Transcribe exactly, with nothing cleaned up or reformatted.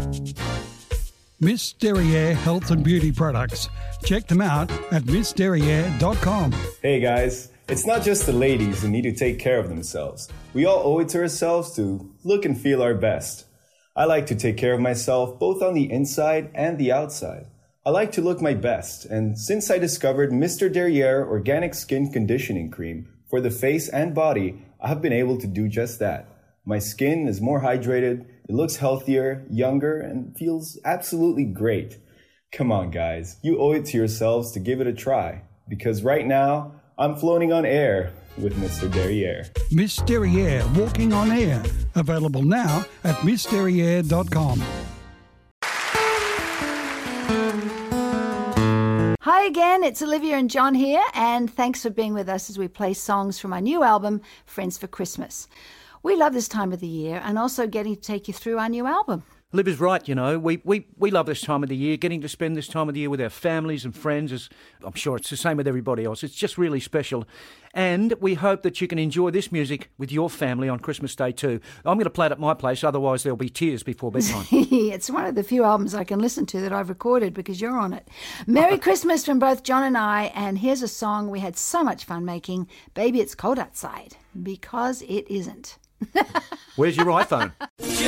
Miss Derriere Health and Beauty Products. Check them out at miss derriere dot com. Hey guys, it's not just the ladies who need to take care of themselves. We all owe it to ourselves to look and feel our best. I like to take care of myself both on the inside and the outside. I like to look my best, and since I discovered Mister Derriere Organic Skin Conditioning Cream for the face and body, I have been able to do just that. My skin is more hydrated, it looks healthier, younger, and feels absolutely great. Come on guys, you owe it to yourselves to give it a try, because right now, I'm floating on air with Mister Derriere. Miss Derriere Walking on Air. Available now at miss derriere dot com. Hi again, it's Olivia and John here, and thanks for being with us as we play songs from our new album, Friends for Christmas. We love this time of the year and also getting to take you through our new album. Libby's right, you know. We, we, we love this time of the year, getting to spend this time of the year with our families and friends. As I'm sure it's the same with everybody else. It's just really special. And we hope that you can enjoy this music with your family on Christmas Day too. I'm going to play it at my place, otherwise there'll be tears before bedtime. It's one of the few albums I can listen to that I've recorded because you're on it. Merry Christmas from both John and I, and here's a song we had so much fun making, Baby It's Cold Outside, because it isn't. Where's your iPhone?